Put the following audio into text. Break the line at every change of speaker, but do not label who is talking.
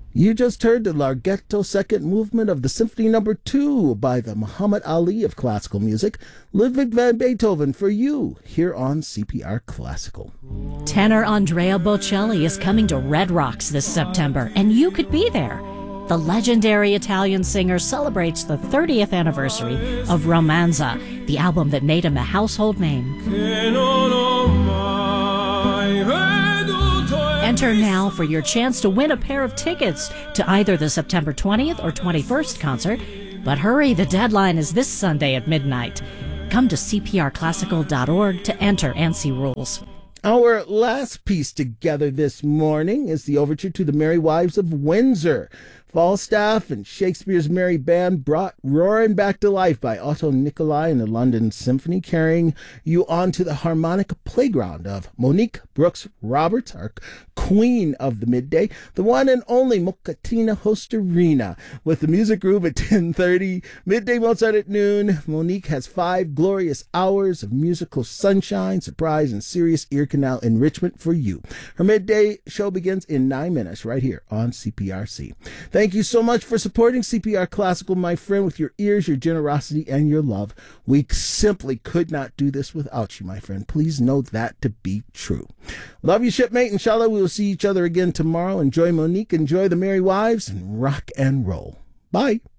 You just heard the Larghetto second movement of the Symphony Number 2 by the Muhammad Ali of classical music, Ludwig van Beethoven, for you here on CPR Classical.
Tenor Andrea Bocelli is coming to Red Rocks this September, and you could be there. The legendary Italian singer celebrates the 30th anniversary of Romanza, the album that made him a household name. Enter now for your chance to win a pair of tickets to either the September 20th or 21st concert. But hurry, the deadline is this Sunday at midnight. Come to cprclassical.org to enter and see rules.
Our last piece together this morning is the overture to The Merry Wives of Windsor. Falstaff and Shakespeare's Merry Band brought roaring back to life by Otto Nicolai and the London Symphony, carrying you onto the harmonic playground of Monique Brooks Roberts, our queen of the midday, the one and only Mocatina Hostarina. With the music groove at 10:30, midday Mozart at noon, Monique has 5 glorious hours of musical sunshine, surprise, and serious ear canal enrichment for you. Her midday show begins in 9 minutes right here on CPRC. Thank you so much for supporting CPR Classical, my friend, with your ears, your generosity, and your love. We simply could not do this without you, my friend. Please know that to be true. Love you, shipmate. Inshallah, we will see each other again tomorrow. Enjoy Monique, enjoy the Merry Wives, and rock and roll. Bye.